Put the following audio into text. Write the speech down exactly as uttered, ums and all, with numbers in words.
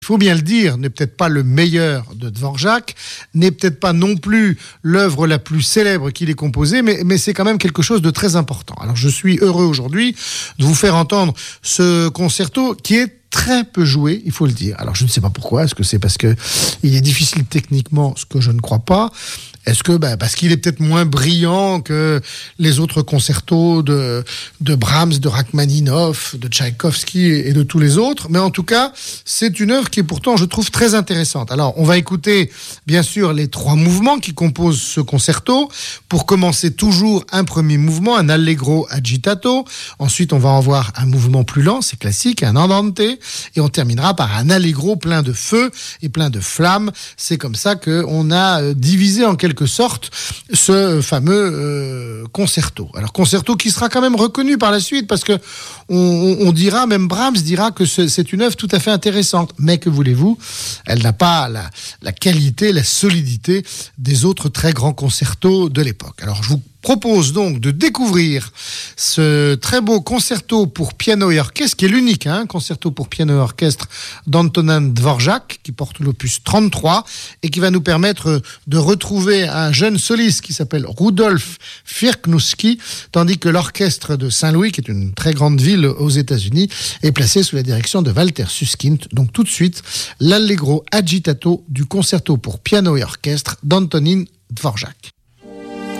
il faut bien le dire, n'est peut-être pas le meilleur de Dvorak, n'est peut-être pas non plus l'œuvre la plus célèbre qu'il ait composée, mais, mais c'est quand même quelque chose de très important. Alors je suis heureux aujourd'hui de vous faire entendre ce concerto qui est très peu joué, il faut le dire. Alors je ne sais pas pourquoi, est-ce que c'est parce que il est difficile techniquement, ce que je ne crois pas. Est-ce que bah, parce qu'il est peut-être moins brillant que les autres concertos de, de Brahms, de Rachmaninoff, de Tchaïkovski et, et de tous les autres. Mais en tout cas, c'est une œuvre qui est pourtant, je trouve, très intéressante. Alors, on va écouter, bien sûr, les trois mouvements qui composent ce concerto. Pour commencer, toujours un premier mouvement, un allegro agitato. Ensuite, on va en voir un mouvement plus lent, c'est classique, un andante. Et on terminera par un allegro plein de feu et plein de flammes. C'est comme ça qu'on a divisé en quelque quelque sorte ce fameux euh, concerto. Alors concerto qui sera quand même reconnu par la suite parce que on, on dira, même Brahms dira que ce, c'est une œuvre tout à fait intéressante. Mais que voulez-vous, elle n'a pas la, la qualité, la solidité des autres très grands concertos de l'époque. Alors je vous propose donc de découvrir ce très beau concerto pour piano et orchestre, qui est l'unique hein, concerto pour piano et orchestre d'Antonin Dvorak, qui porte l'opus trente-trois et qui va nous permettre de retrouver un jeune soliste qui s'appelle Rudolf Firknowski, tandis que l'orchestre de Saint-Louis, qui est une très grande ville aux États-Unis, est placé sous la direction de Walter Susskind. Donc tout de suite, l'allegro agitato du concerto pour piano et orchestre d'Antonin Dvorak.